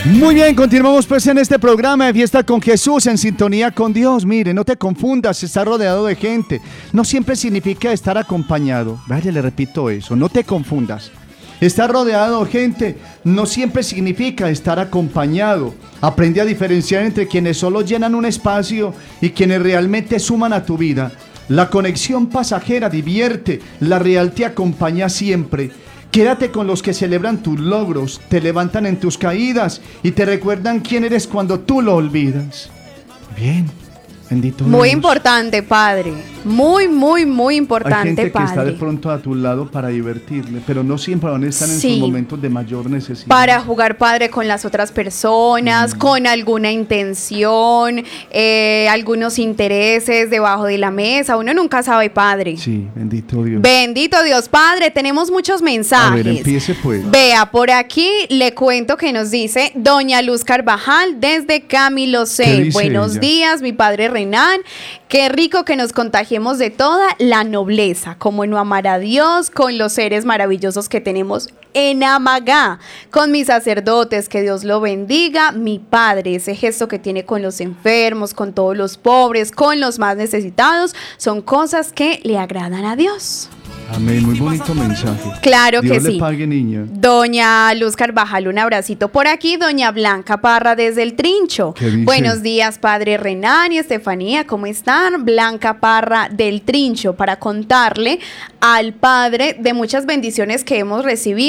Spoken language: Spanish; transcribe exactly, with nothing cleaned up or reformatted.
Muy bien, continuamos pues en este programa de Fiesta con Jesús, en sintonía con Dios. Mire, no te confundas, estar rodeado de gente no siempre significa estar acompañado. Vaya, le repito eso, no te confundas. Estar rodeado de gente no siempre significa estar acompañado. Aprende a diferenciar entre quienes solo llenan un espacio y quienes realmente suman a tu vida. La conexión pasajera divierte, la real te acompaña siempre. Quédate con los que celebran tus logros, te levantan en tus caídas y te recuerdan quién eres cuando tú lo olvidas. Bien, bendito Dios. Muy importante, Padre. Muy, muy, muy importante, Hay gente Padre. que está de pronto a tu lado para divertirle, pero no siempre van a estar en Sí. sus momentos de mayor necesidad. Para jugar, Padre, con las otras personas, mm. con alguna intención, eh, algunos intereses debajo de la mesa. Uno nunca sabe, Padre. Sí, bendito Dios. Bendito Dios, Padre. Tenemos muchos mensajes. A ver, empiece pues. Vea, por aquí le cuento que nos dice Doña Luz Carvajal desde Camilo C. Buenos ella? días, mi Padre Renan. Qué rico que nos contagiemos de toda la nobleza, como no amar a Dios con los seres maravillosos que tenemos en Amagá, con mis sacerdotes, que Dios lo bendiga, mi Padre, ese gesto que tiene con los enfermos, con todos los pobres, con los más necesitados, son cosas que le agradan a Dios. Amén, muy bonito mensaje. Claro que sí. Dios le pague, niña. Doña Luz Carvajal, un abracito por aquí. Doña Blanca Parra desde el Trincho. Buenos días, Padre Renan y Estefanía, ¿cómo están? Blanca Parra del Trincho, para contarle al Padre de muchas bendiciones que hemos recibido